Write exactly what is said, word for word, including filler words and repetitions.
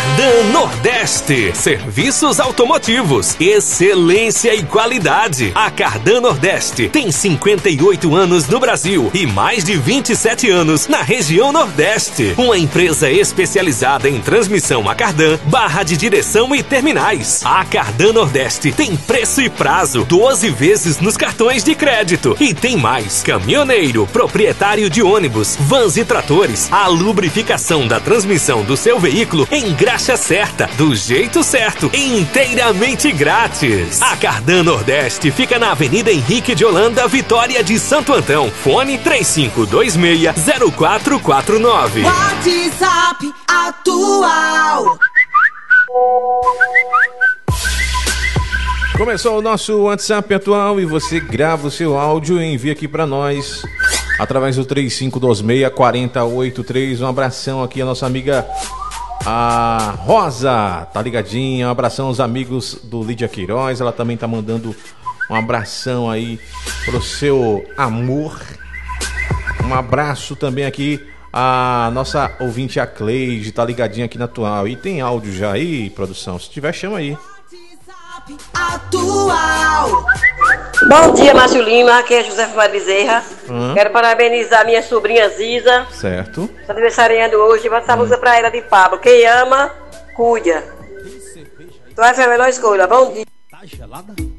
Cardan Nordeste, serviços automotivos, excelência e qualidade. A Cardan Nordeste tem cinquenta e oito anos no Brasil e mais de vinte e sete anos na região Nordeste. Uma empresa especializada em transmissão a cardan, barra de direção e terminais. A Cardan Nordeste tem preço e prazo, doze vezes nos cartões de crédito. E tem mais: caminhoneiro, proprietário de ônibus, vans e tratores. A lubrificação da transmissão do seu veículo em graxa certa, do jeito certo, inteiramente grátis. A Cardan Nordeste fica na Avenida Henrique de Holanda, Vitória de Santo Antão. Fone três cinco dois seis, zero quatro quatro nove. WhatsApp atual. Começou o nosso WhatsApp atual e você grava o seu áudio e envia aqui pra nós através do três cinco dois seis, quatro zero oito três. Um abração aqui à nossa amiga a Rosa, tá ligadinha? Um abração aos amigos do Lídia Queiroz, ela também tá mandando um abração aí pro seu amor. Um abraço também aqui a nossa ouvinte, a Cleide, tá ligadinha aqui na Atual. E tem áudio já aí, produção? Se tiver, chama aí. Atual. Bom dia, Márcio Lima, aqui é José Maria Bezerra. Hum. Quero parabenizar minha sobrinha Ziza. Certo. Está aniversariando hoje, vou essa música pra ela de Pablo. Quem ama, cuida. Tu vai fazer a melhor escolha. Bom dia. Tá gelada?